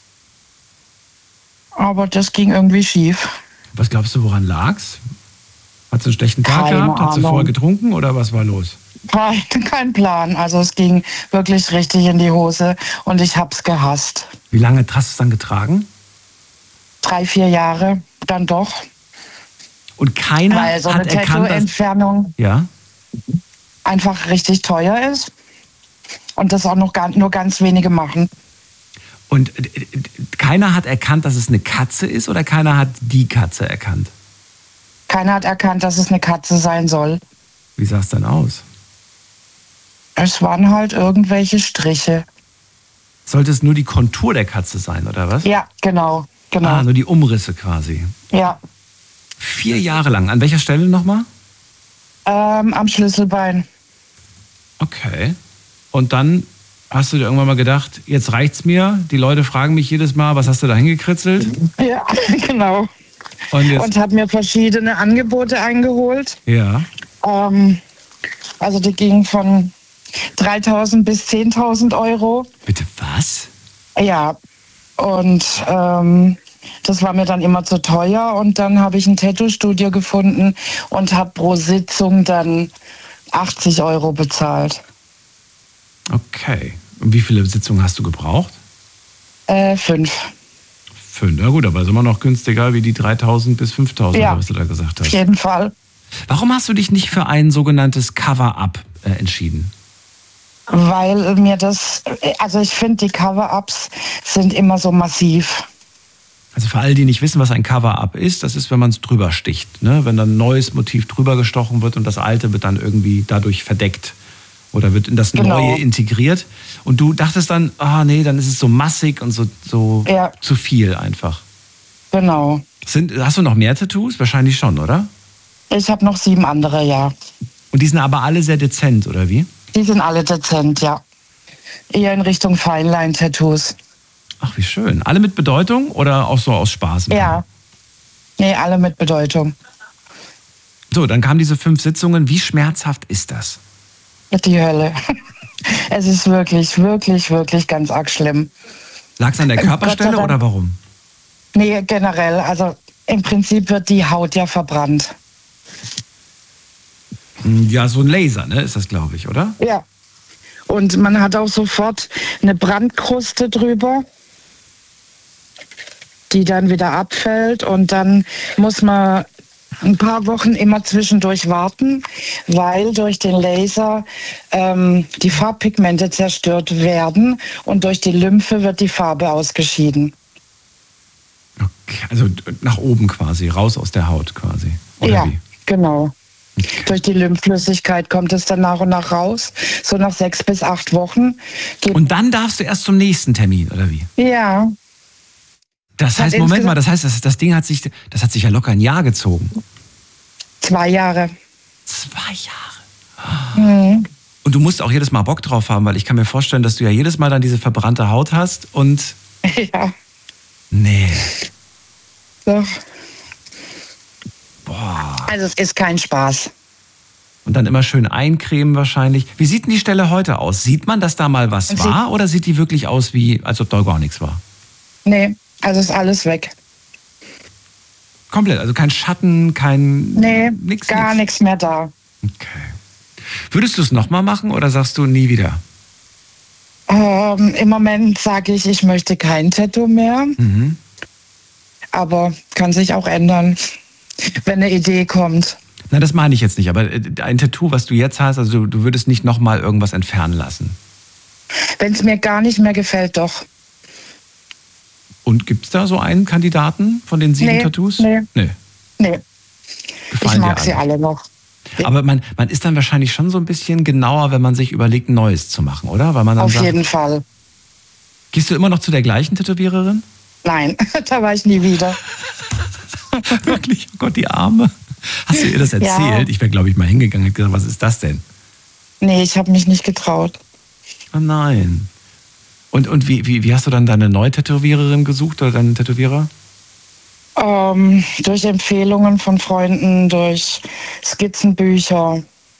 Aber das ging irgendwie schief. Was glaubst du, woran lag's? Hat sie einen schlechten Tag Keine gehabt? Hat sie Ahnung. vorher getrunken oder was war los? Kein, kein Plan. Also es ging wirklich richtig in die Hose und ich hab's gehasst. Wie lange hast du es dann getragen? Drei, vier Jahre dann doch. Und keiner Weil so eine hat erkannt, dass... Tattoo-Entfernung Ja? einfach richtig teuer ist und das auch noch gar, nur ganz wenige machen. Und äh, äh, keiner hat erkannt, dass es eine Katze ist oder keiner hat die Katze erkannt? Keiner hat erkannt, dass es eine Katze sein soll. Wie sah es dann aus? Es waren halt irgendwelche Striche. Sollte es nur die Kontur der Katze sein, oder was? Ja, genau, genau. Ah, nur die Umrisse quasi. Ja, Vier Jahre lang. An welcher Stelle nochmal? ähm, am Schlüsselbein. Okay. Und dann hast du dir irgendwann mal gedacht, jetzt reicht's mir. Die Leute fragen mich jedes Mal, was hast du da hingekritzelt? Ja, genau. Und jetzt, Und habe mir verschiedene Angebote eingeholt. ja. Ähm, also die gingen von dreitausend bis zehntausend Euro. Bitte was? Ja, und ähm, das war mir dann immer zu teuer. Und dann habe ich ein Tattoo-Studio gefunden und habe pro Sitzung dann achtzig Euro bezahlt. Okay. Und wie viele Sitzungen hast du gebraucht? Äh, fünf. Fünf. Na gut, aber ist immer noch günstiger wie die dreitausend bis fünftausend, Ja, was du da gesagt hast. Auf jeden Fall. Warum hast du dich nicht für ein sogenanntes Cover-Up äh, entschieden? Weil mir das, also ich finde, die Cover-Ups sind immer so massiv. Also für alle, die nicht wissen, was ein Cover-Up ist, das ist, wenn man es drüber sticht. Ne? Wenn dann ein neues Motiv drüber gestochen wird und das alte wird dann irgendwie dadurch verdeckt oder wird in das Genau. Neue integriert. Und du dachtest dann, ah nee, dann ist es so massig und so, so Ja. zu viel einfach. Genau. Sind, hast du noch mehr Tattoos? Wahrscheinlich schon, oder? Ich habe noch sieben andere, ja. Und die sind aber alle sehr dezent, oder wie? Die sind alle dezent, ja. Eher in Richtung Feinline-Tattoos. Ach, wie schön. Alle mit Bedeutung oder auch so aus Spaß? Ja. Nee, alle mit Bedeutung. So, dann kamen diese fünf Sitzungen. Wie schmerzhaft ist das? Die Hölle. Es ist wirklich, wirklich, wirklich ganz arg schlimm. Lag es an der Gott sei Körperstelle Dank. oder warum? Nee, generell. Also im Prinzip wird die Haut ja verbrannt. Ja, so ein Laser, ne, ist das, glaube ich, oder? Ja. Und man hat auch sofort eine Brandkruste drüber, die dann wieder abfällt. Und dann muss man ein paar Wochen immer zwischendurch warten, weil durch den Laser ähm, die Farbpigmente zerstört werden und durch die Lymphe wird die Farbe ausgeschieden. Okay, also nach oben quasi, raus aus der Haut quasi. Oder ja, wie? genau. Durch die Lymphflüssigkeit kommt es dann nach und nach raus. So nach sechs bis acht Wochen. Geht Und dann darfst du erst zum nächsten Termin, oder wie? ja, Das Hat heißt, Moment insgesamt- mal, das heißt, das, das Ding hat sich, das hat sich ja locker ein Jahr gezogen. zwei Jahre. Zwei Jahre. Und du musst auch jedes Mal Bock drauf haben, weil ich kann mir vorstellen, dass du ja jedes Mal dann diese verbrannte Haut hast und Ja, nee, doch. boah. Also es ist kein Spaß. Und dann immer schön eincremen wahrscheinlich. Wie sieht denn die Stelle heute aus? Sieht man, dass da mal was Sie- war oder sieht die wirklich aus, wie als ob da gar nichts war? Nee, also ist alles weg. Komplett, also kein Schatten, kein Nee, nix, gar nix. nichts mehr da. Okay. Würdest du es nochmal machen oder sagst du nie wieder? Ähm, Im Moment sage ich, ich möchte kein Tattoo mehr, Mhm. aber kann sich auch ändern, wenn eine Idee kommt. Nein, das meine ich jetzt nicht, aber äh, ein Tattoo, was du jetzt hast, also du, du würdest nicht nochmal irgendwas entfernen lassen. Wenn es mir gar nicht mehr gefällt, doch. Und gibt es da so einen Kandidaten von den sieben Nee, Tattoos? nee. Nee. Nee, Gefallen ich dir mag sie alle noch. Aber man, man ist dann wahrscheinlich schon so ein bisschen genauer, wenn man sich überlegt, ein Neues zu machen, oder? Weil man dann Auf sagt, jeden Fall. gehst du immer noch zu der gleichen Tätowiererin? Nein, da war ich nie wieder. Wirklich? Oh Gott, die Arme. Hast du ihr das erzählt? Ja. Ich wäre, glaube ich, mal hingegangen und gesagt, was ist das denn? Nee, ich habe mich nicht getraut. Oh nein. Und, und wie, wie, wie hast du dann deine neue Tätowiererin gesucht oder deinen Tätowierer? Ähm, durch Empfehlungen von Freunden, durch Skizzenbücher.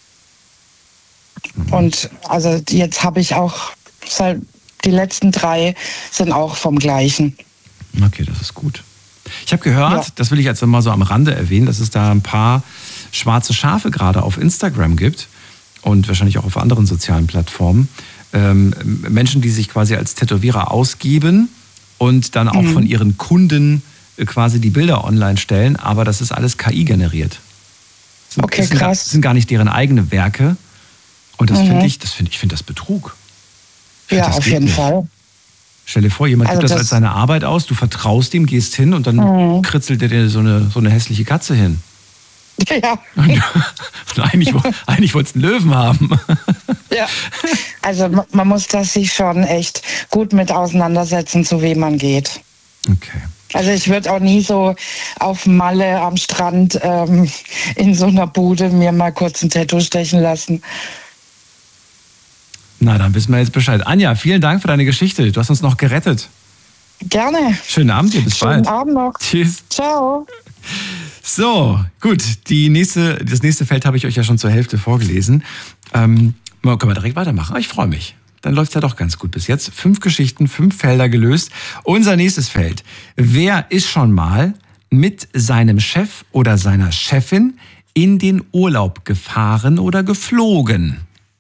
Und also jetzt habe ich auch, seit- die letzten drei sind auch vom gleichen. Okay, das ist gut. Ich habe gehört, Ja. das will ich jetzt mal so am Rande erwähnen, dass es da ein paar schwarze Schafe gerade auf Instagram gibt und wahrscheinlich auch auf anderen sozialen Plattformen. Ähm, Menschen, die sich quasi als Tätowierer ausgeben und dann auch Mhm. von ihren Kunden äh, quasi die Bilder online stellen, aber das ist alles K I generiert. Das sind, Okay, das sind, gar- krass. Das sind gar nicht deren eigene Werke. Und das Mhm. finde ich, das finde ich finde das Betrug. Ich find, Ja, das auf geht jeden nicht. Fall. Stell dir vor, jemand Also gibt das, das- als seine Arbeit aus, du vertraust ihm, gehst hin und dann Mhm. kritzelt er dir so eine, so eine hässliche Katze hin. Ja, Und, und eigentlich, wo- eigentlich wolltest du einen Löwen haben. ja. Also ma- man muss das sich schon echt gut mit auseinandersetzen, zu wem man geht. Okay. Also ich würde auch nie so auf Malle am Strand ähm, in so einer Bude mir mal kurz ein Tattoo stechen lassen. Na, dann wissen wir jetzt Bescheid. Anja, vielen Dank für deine Geschichte. Du hast uns noch gerettet. Gerne. Schönen Abend dir, bis Schönen bald. Abend noch. Tschüss. Ciao. So, gut. Die nächste, das nächste Feld habe ich euch ja schon zur Hälfte vorgelesen. Ähm, Mal, können wir direkt weitermachen. Ich freue mich. Dann läuft es ja doch ganz gut bis jetzt. Fünf Geschichten, fünf Felder gelöst. Unser nächstes Feld. Wer ist schon mal mit seinem Chef oder seiner Chefin in den Urlaub gefahren oder geflogen?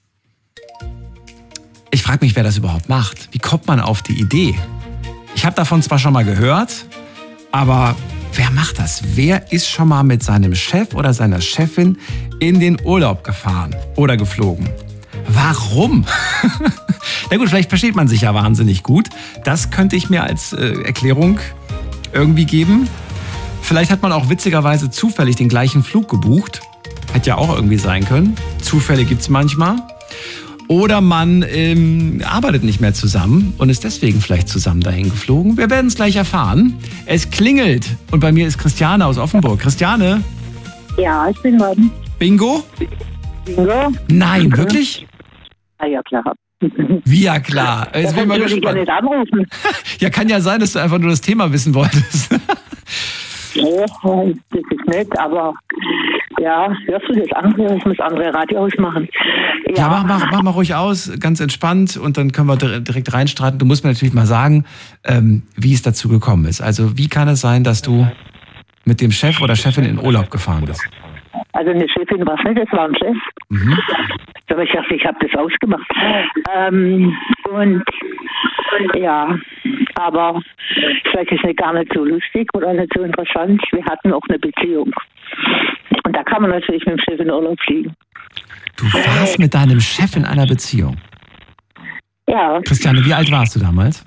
Ich frage mich, wer das überhaupt macht. Wie kommt man auf die Idee? Ich habe davon zwar schon mal gehört, aber wer macht das? Wer ist schon mal mit seinem Chef oder seiner Chefin in den Urlaub gefahren oder geflogen? Warum? Na gut, vielleicht versteht man sich ja wahnsinnig gut. Das könnte ich mir als äh, Erklärung irgendwie geben. Vielleicht hat man auch witzigerweise zufällig den gleichen Flug gebucht. Hätte ja auch irgendwie sein können. Zufälle gibt's manchmal. Oder man ähm, arbeitet nicht mehr zusammen und ist deswegen vielleicht zusammen dahin geflogen. Wir werden es gleich erfahren. Es klingelt und bei mir ist Christiane aus Offenburg. Christiane? Ja, ich bin dran. Bingo? Bingo? Nein, okay. Wirklich? Ah ja, klar. Wie ja klar. Jetzt bin ich mal gespannt. Ja, nicht anrufen. Ja, kann ja sein, dass du einfach nur das Thema wissen wolltest. Nee, das ist nett, aber ja, hörst du das andere? Ich muss andere Radio ausmachen. Ja, ja mach, mach, mach mal ruhig aus, ganz entspannt und dann können wir direkt reinstreiten. Du musst mir natürlich mal sagen, ähm, wie es dazu gekommen ist. Also wie kann es sein, dass du mit dem Chef oder Chefin in Urlaub gefahren bist? Also eine Chefin war es nicht, das war ein Chef. Mhm. Aber ich dachte, ich habe das ausgemacht. Ähm, und ja, aber vielleicht ist es gar nicht so lustig oder nicht so interessant. Wir hatten auch eine Beziehung. Und da kann man natürlich mit dem Chef in Urlaub fliegen. Du warst mit deinem Chef in einer Beziehung? Ja. Christiane, wie alt warst du damals?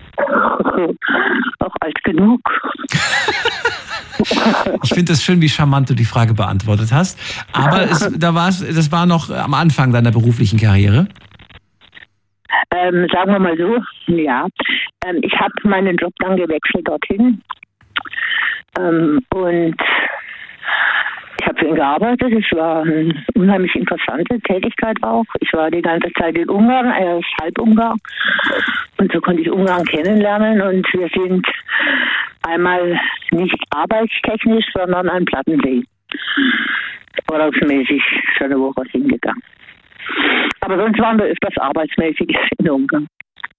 Auch alt genug. Ich finde es schön, wie charmant du die Frage beantwortet hast. Aber es, da war's, das war noch am Anfang deiner beruflichen Karriere? Ähm, sagen wir mal so, ja. Ähm, ich habe meinen Job dann gewechselt dorthin. Ähm, und ich habe für ihn gearbeitet. Es war eine unheimlich interessante Tätigkeit auch. Ich war die ganze Zeit in Ungarn, er ist halb Ungar. Und so konnte ich Ungarn kennenlernen. Und wir sind einmal nicht arbeitstechnisch, sondern ein Plattensee. Urlaubsmäßig schon eine Woche hingegangen. Aber sonst waren wir öfters arbeitsmäßig in Ungarn.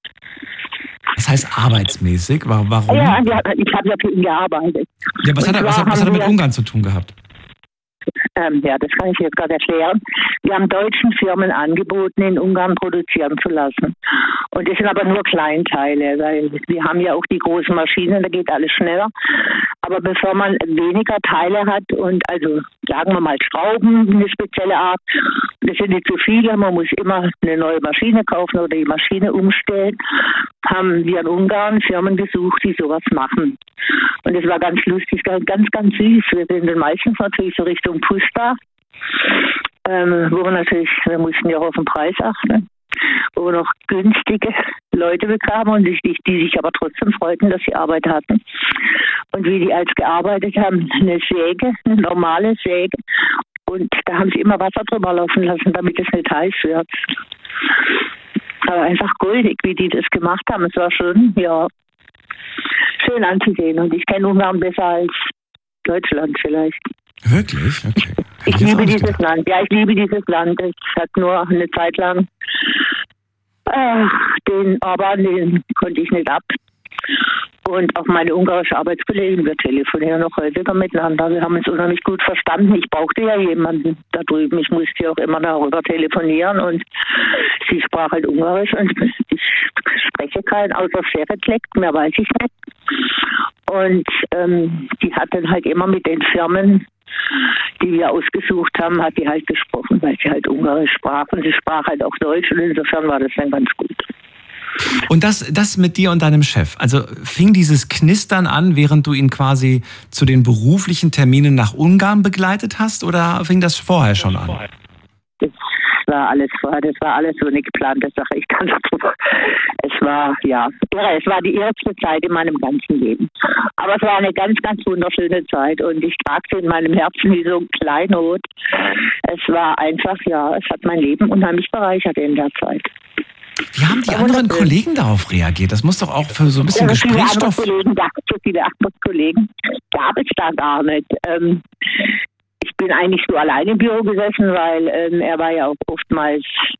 Das heißt arbeitsmäßig? Warum? Ja, ich habe ja für ihn gearbeitet. Ja, was hat er, was hat, was hat er mit Ungarn zu tun gehabt? Ähm, ja, das kann ich jetzt gerade erklären. Wir haben deutschen Firmen angeboten, in Ungarn produzieren zu lassen. Und das sind aber nur Kleinteile, weil wir haben ja auch die großen Maschinen, da geht alles schneller. Aber bevor man weniger Teile hat und also sagen wir mal Schrauben, eine spezielle Art, das sind nicht zu viele, man muss immer eine neue Maschine kaufen oder die Maschine umstellen, haben wir in Ungarn Firmen gesucht, die sowas machen. Und das war ganz lustig, ganz, ganz süß. Wir sind dann meistens natürlich so Richtung Pusta, ähm, wo wir natürlich, wir mussten ja auch auf den Preis achten, wo wir noch günstige Leute bekamen und die, die sich aber trotzdem freuten, dass sie Arbeit hatten. Und wie die als gearbeitet haben, eine Säge, eine normale Säge. Und da haben sie immer Wasser drüber laufen lassen, damit es nicht heiß wird. Aber einfach goldig, wie die das gemacht haben. Es war schon, ja, schön anzusehen. Und ich kenne Ungarn besser als Deutschland vielleicht. Wirklich? Okay. Ich liebe dieses Land. Ja, ich liebe dieses Land. Es hat nur eine Zeit lang ach, den Orban, den konnte ich nicht ab. Und auch meine ungarische Arbeitskollegen, wir telefonieren noch häufiger miteinander. Wir haben uns unheimlich gut verstanden. Ich brauchte ja jemanden da drüben. Ich musste ja auch immer darüber telefonieren und sie sprach halt Ungarisch und ich spreche kein, außer Seretlek, mehr weiß ich nicht. Und ähm, die hat dann halt immer mit den Firmen, die wir ausgesucht haben, hat die halt gesprochen, weil sie halt Ungarisch sprach und sie sprach halt auch Deutsch und insofern war das dann ganz gut. Und das, das mit dir und deinem Chef, also fing dieses Knistern an, während du ihn quasi zu den beruflichen Terminen nach Ungarn begleitet hast oder fing das vorher schon an? Das war alles vorher, das war alles so eine geplante Sache. Ich kann darüber. Es war, ja, es war die erste Zeit in meinem ganzen Leben. Aber es war eine ganz, ganz wunderschöne Zeit und ich trage sie in meinem Herzen wie so ein Kleinod. Es war einfach, ja, es hat mein Leben unheimlich bereichert in der Zeit. Wie haben die anderen Kollegen darauf reagiert? Das muss doch auch für so ein bisschen ja, Gesprächsstoff... Viele andere Kollegen, so viele andere Kollegen gab es da gar nicht. Ähm, ich bin eigentlich so alleine im Büro gesessen, weil ähm, er war ja auch oftmals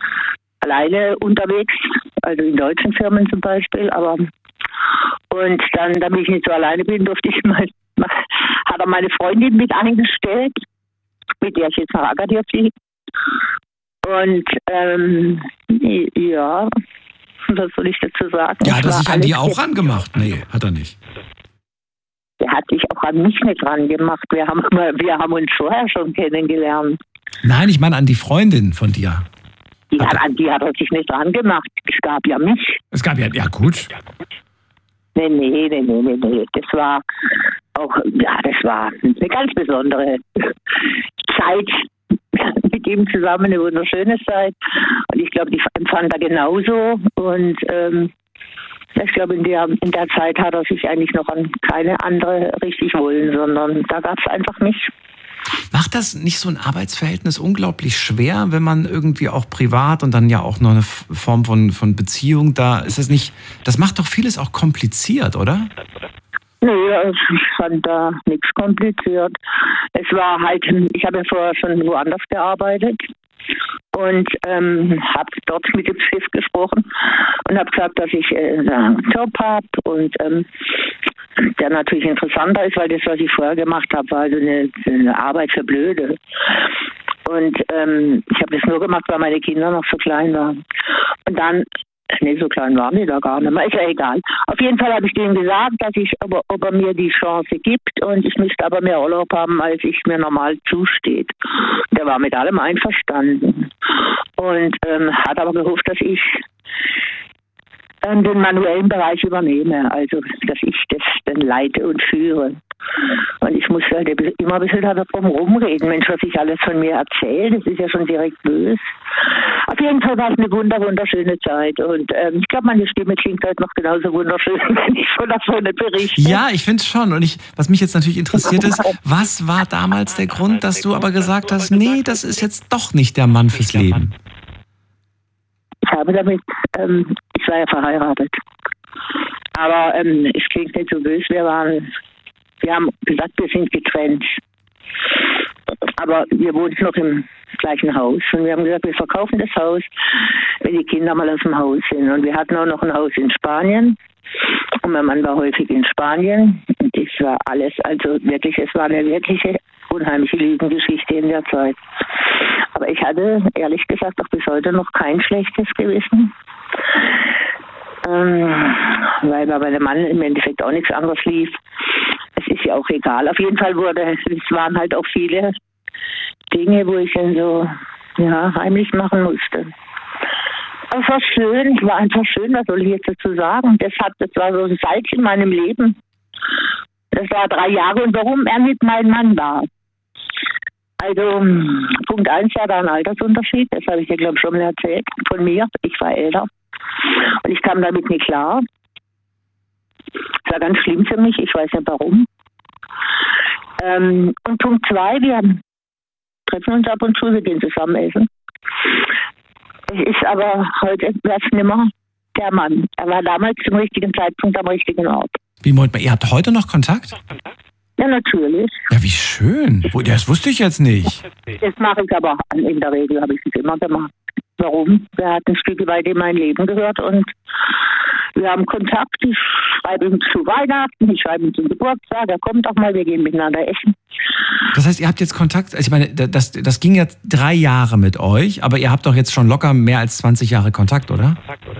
alleine unterwegs, also in deutschen Firmen zum Beispiel, aber und dann, damit ich nicht so alleine bin, durfte ich mal, hat er meine Freundin mit eingestellt, mit der ich jetzt nach Agadir fliege. Und ähm, ja, was soll ich dazu sagen? Ja, hat er sich an die auch jetzt, rangemacht? Nee, hat er nicht. Der hat sich auch an mich nicht rangemacht. Wir haben, wir haben uns vorher schon kennengelernt. Nein, ich meine an die Freundin von dir. Die hat, an die hat er sich nicht rangemacht. Es gab ja mich. Es gab ja, ja gut. Nee, nee, nee, nee, nee, nee. Das war auch, ja, das war eine ganz besondere Zeit mit ihm zusammen, eine wunderschöne Zeit. Und ich glaube, die empfand er genauso. Und ähm, ich glaube, in der, in der Zeit hat er sich eigentlich noch an keine andere richtig wollen, sondern da gab es einfach mich. Macht das nicht so ein Arbeitsverhältnis unglaublich schwer, wenn man irgendwie auch privat und dann ja auch noch eine Form von, von Beziehung da, ist das nicht, das macht doch vieles auch kompliziert, oder? Nee, ich fand da nichts kompliziert. Es war halt, ich habe ja vorher schon woanders gearbeitet und ähm, habe dort mit dem Chef gesprochen und habe gesagt, dass ich äh, einen Job habe und ähm, der natürlich interessanter ist, weil das, was ich vorher gemacht habe, war also eine, eine Arbeit für Blöde. Und ähm, ich habe das nur gemacht, weil meine Kinder noch so klein waren. Und dann, nee, so klein waren die da gar nicht mehr, ist ja egal. Auf jeden Fall habe ich denen gesagt, dass ich, ob er, ob er mir die Chance gibt und ich müsste aber mehr Urlaub haben, als ich mir normal zusteht. Der war mit allem einverstanden. Und ähm, hat aber gehofft, dass ich den manuellen Bereich übernehme, also dass ich das dann leite und führe. Und ich muss halt immer ein bisschen davon rumreden, Mensch, was ich alles von mir erzähle, das ist ja schon direkt böse. Auf jeden Fall war es eine wunder, wunderschöne Zeit und ähm, ich glaube, meine Stimme klingt halt noch genauso wunderschön, wenn ich von davon berichte. Ja, ich finde es schon und ich, was mich jetzt natürlich interessiert ist, was war damals der Grund, dass du aber gesagt hast, nee, das ist jetzt doch nicht der Mann fürs Leben? Ich habe damit, ähm, ich war ja verheiratet. Aber ähm, es klingt nicht so böse, wir waren, wir haben gesagt, wir sind getrennt. Aber wir wohnen noch im gleichen Haus. Und wir haben gesagt, wir verkaufen das Haus, wenn die Kinder mal aus dem Haus sind. Und wir hatten auch noch ein Haus in Spanien. Und mein Mann war häufig in Spanien. Und das war alles, also wirklich, es war eine wirkliche unheimliche Lügengeschichte in der Zeit. Aber ich hatte, ehrlich gesagt, auch bis heute noch kein schlechtes Gewissen. Ähm, weil bei meinem Mann im Endeffekt auch nichts anderes lief. Es ist ja auch egal. Auf jeden Fall wurde, es waren halt auch viele Dinge, wo ich dann so, ja, heimlich machen musste. Aber es war schön, es war einfach schön, was soll ich jetzt dazu sagen? Das hat, das war so ein Salz in meinem Leben. Das war drei Jahre und warum er nicht mein Mann war. Also, Punkt eins, ja, da ein Altersunterschied, das habe ich dir, glaube ich, schon mal erzählt, von mir. Ich war älter und ich kam damit nicht klar. Das war ganz schlimm für mich, ich weiß nicht warum. Ähm, und Punkt zwei, wir treffen uns ab und zu, wir gehen zusammen essen. Es ist aber heute etwas nimmer der Mann. Er war damals zum richtigen Zeitpunkt am richtigen Ort. Wie meint man, ihr habt heute noch Kontakt? Ja, natürlich. Ja, wie schön. Das wusste ich jetzt nicht. Das mache ich aber in der Regel, habe ich es immer gemacht. Warum? Er hat ein Stück weit in mein Leben gehört und wir haben Kontakt. Ich schreibe ihm zu Weihnachten, ich schreibe ihm zum Geburtstag, er kommt auch mal, wir gehen miteinander essen. Das heißt, ihr habt jetzt Kontakt, also ich meine, das, das ging jetzt drei Jahre mit euch, aber ihr habt doch jetzt schon locker mehr als zwanzig Jahre Kontakt, oder?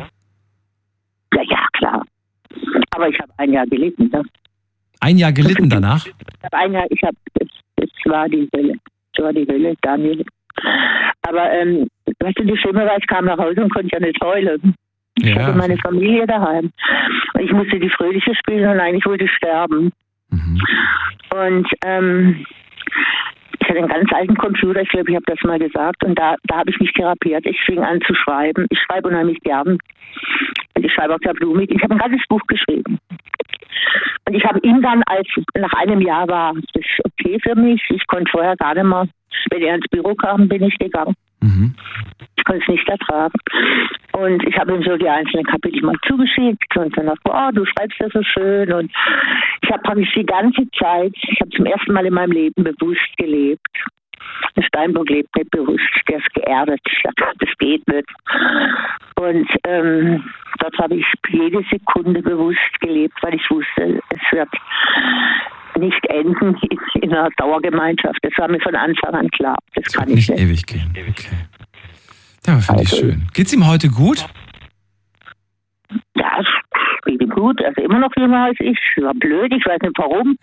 Ja, ja, klar. Aber ich habe ein Jahr gelitten. Ne? Ein Jahr gelitten danach? Ich habe ein Jahr, ich habe, es, es war die Hölle. Es war die Hölle, Daniel. Aber, ähm, weißt du, die Schlimme war, ich kam nach Hause und konnte ja nicht heulen. Ich Ja. hatte meine Familie daheim. Und ich musste die Fröhliche spielen und eigentlich wollte ich sterben. Mhm. Und, ähm, ich hatte einen ganz alten Computer, ich glaube, ich habe das mal gesagt, und da, da habe ich mich therapiert. Ich fing an zu schreiben. Ich schreibe unheimlich gern. Und ich schreibe auch sehr blumig. Ich habe ein ganzes Buch geschrieben. Und ich habe ihn dann, als nach einem Jahr war das okay für mich. Ich konnte vorher gar nicht mehr, wenn er ins Büro kam, bin ich gegangen. Mhm. Ich konnte es nicht ertragen. Und ich habe ihm so die einzelnen Kapitel mal zugeschickt und dann dachte ich, oh, du schreibst ja so schön. Und ich habe praktisch die ganze Zeit, ich habe zum ersten Mal in meinem Leben bewusst gelebt. Der Steinbock lebt nicht bewusst, der ist geerdet. Das geht nicht. Und ähm, dort habe ich jede Sekunde bewusst gelebt, weil ich wusste, es wird nicht enden in einer Dauergemeinschaft. Das war mir von Anfang an klar. Das, das kann ich nicht. nicht ewig gehen. Okay. Ja, finde ich schön. Geht's ihm heute gut? Ja, es geht ihm gut. Also immer noch jünger als ich. War blöd, ich weiß nicht warum.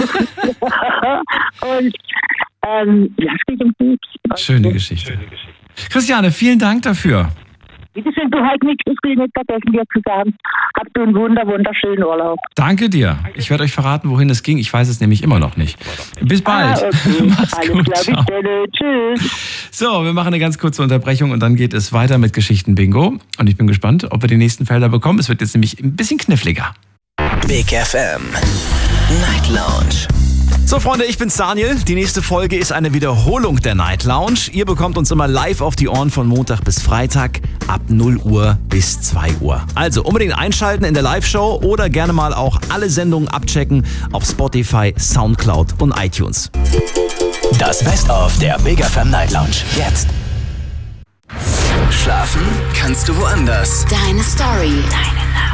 Und ähm, ja, es geht ihm gut. Schöne Geschichte. Christiane, vielen Dank dafür. Bitte schön, du halt nicht, ich will nicht vergessen, dir zu sagen, habt du einen wunder, wunderschönen Urlaub. Danke dir. Ich werde euch verraten, wohin es ging. Ich weiß es nämlich immer noch nicht. Bis bald. Ah, okay. Mach's Alles gut. klar, bis tschüss. So, wir machen eine ganz kurze Unterbrechung und dann geht es weiter mit Geschichten-Bingo. Und ich bin gespannt, ob wir die nächsten Felder bekommen. Es wird jetzt nämlich ein bisschen kniffliger. Big F M Night Lounge. So Freunde, ich bin's Daniel. Die nächste Folge ist eine Wiederholung der Night Lounge. Ihr bekommt uns immer live auf die Ohren von Montag bis Freitag ab null Uhr bis zwei Uhr. Also unbedingt einschalten in der Live-Show oder gerne mal auch alle Sendungen abchecken auf Spotify, Soundcloud und iTunes. Das Best-of der Big F M Night Lounge. Jetzt. Schlafen kannst du woanders. Deine Story. Deine